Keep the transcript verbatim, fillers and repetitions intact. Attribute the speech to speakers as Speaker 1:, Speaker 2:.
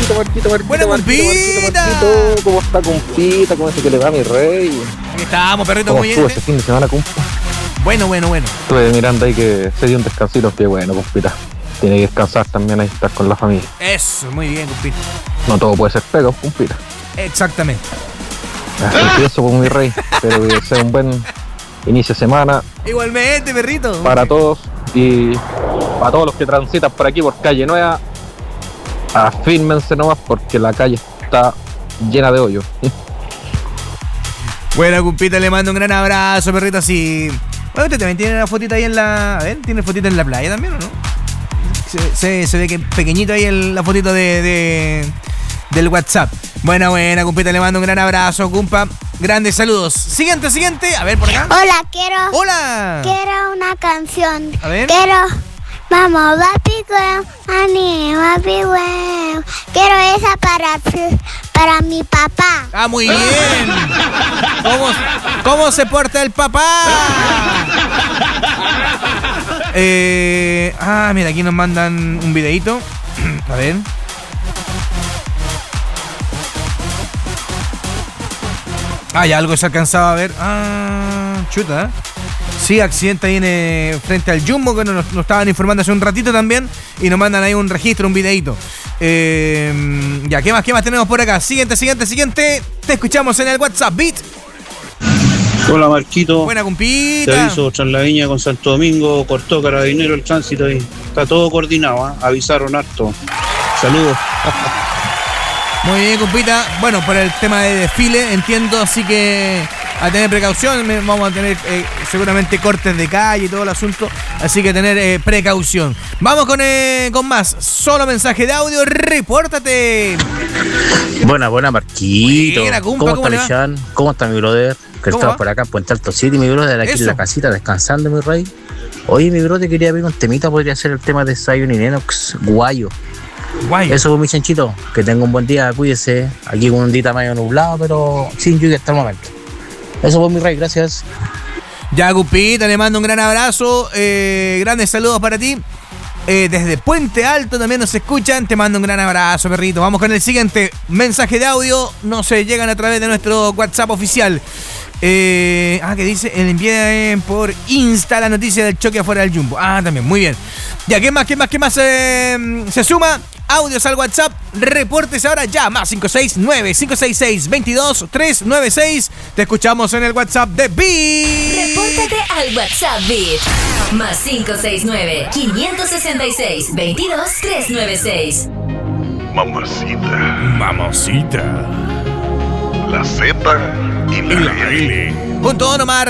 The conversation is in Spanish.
Speaker 1: Marquito, Marquito, Marquito.
Speaker 2: Buena,
Speaker 1: Marquito,
Speaker 2: compita.
Speaker 1: Marquito, Marquito. ¿Cómo está, compita? ¿Cómo es que le va, mi rey?
Speaker 2: Aquí estamos, perrito,
Speaker 1: ¿Cómo
Speaker 2: muy
Speaker 1: estuvo
Speaker 2: bien.
Speaker 1: ese fin de semana, compa?
Speaker 2: Bueno, bueno, bueno.
Speaker 1: Estuve mirando ahí que se dio un descansito. Qué bueno, compita. Tiene que descansar también, ahí estar con la familia.
Speaker 2: Eso, muy bien, compita.
Speaker 1: No todo puede ser pega, compita.
Speaker 2: Exactamente.
Speaker 1: Así que eso, pues, mi rey. Espero que sea un buen inicio de semana
Speaker 2: Igualmente, perrito.
Speaker 1: para todos y para todos los que transitan por aquí, por Calle Nueva. Afírmense nomás porque la calle está llena de hoyos.
Speaker 2: Buena, compita, le mando un gran abrazo, perrito, así. Bueno, usted también tiene una fotita ahí en la... A ver, ¿tiene fotita en la playa también o no? Se, se, se ve que pequeñito ahí el, la fotito de, de del WhatsApp. Buena, buena, compita, le mando un gran abrazo, compa. Grandes saludos. Siguiente, siguiente. A ver, por acá.
Speaker 3: Hola, quiero.
Speaker 2: Hola.
Speaker 3: Quiero una canción.
Speaker 2: A ver.
Speaker 3: Quiero. Vamos, papi, weón. Ani, papi, weón. Quiero esa para, para mi papá.
Speaker 2: Ah, muy bien. ¿Cómo, cómo se porta el papá? Eh, ah, mira, aquí nos mandan un videito. A ver. Ah, ya algo se alcanzaba a ver. Ah, chuta, ¿eh? Sí, accidente ahí en, eh, frente al Jumbo, que nos, nos estaban informando hace un ratito también. Y nos mandan ahí un registro, un videito. Eh, ya, ¿qué más, qué más tenemos por acá? Siguiente, siguiente, siguiente. Te escuchamos en el WhatsApp, Beat.
Speaker 4: Hola, Marquito.
Speaker 2: Buena,
Speaker 4: Te
Speaker 2: compita.
Speaker 4: aviso, tras la viña con Santo Domingo, cortó Carabinero el tránsito ahí. Está todo coordinado, ¿eh? Avisaron harto. Saludos.
Speaker 2: Muy bien, compita. Bueno, por el tema de desfile, entiendo, así que a tener precaución. Vamos a tener eh, seguramente cortes de calle y todo el asunto, así que tener eh, precaución. Vamos con, eh, con más. Solo mensaje de audio, repórtate.
Speaker 5: Buena, buena, Marquito.
Speaker 2: Buena, compa,
Speaker 5: ¿Cómo
Speaker 2: ¿cómo
Speaker 5: está
Speaker 2: le va?
Speaker 5: Lechan? ¿Cómo está mi brother? Que
Speaker 2: ¿Cómo
Speaker 5: estaba
Speaker 2: va?
Speaker 5: por acá en Puente Alto City, mi brother, aquí
Speaker 2: Eso.
Speaker 5: en la casita descansando, mi rey. Oye, mi brother, quería ver un temita, podría ser el tema de Zion y Lennox, Guayo.
Speaker 2: Guay.
Speaker 5: Eso, mi chanchito, que tenga un buen día, cuídese. Aquí con un día medio nublado, pero sin lluvia hasta el momento. Eso fue mi rey, gracias.
Speaker 2: Ya, compita, le mando un gran abrazo. Eh, grandes saludos para ti. Eh, desde Puente Alto también nos escuchan. Te mando un gran abrazo, perrito. Vamos con el siguiente mensaje de audio. No se llegan a través de nuestro WhatsApp oficial. Eh, ah, que dice, el envíe por Insta la noticia del choque afuera del Jumbo. Ah, también, muy bien. Ya, ¿qué más, qué más, qué más eh, se suma? Audios al WhatsApp, reportes ahora ya, más cinco seis nueve, cinco seis seis, veintidós, trescientos noventa y seis. Te escuchamos en el WhatsApp de Beat.
Speaker 6: Repórtate al WhatsApp Beat. Más cinco seis nueve, quinientos sesenta y seis, veintidós, trescientos noventa y seis.
Speaker 7: Mamacita,
Speaker 2: Mamacita.
Speaker 7: la Z y la L.
Speaker 2: Junto a Don Omar.